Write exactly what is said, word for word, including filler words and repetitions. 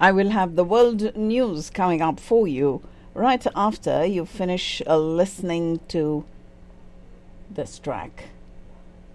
I will have the world news coming up for you right after you finish uh, listening to this track.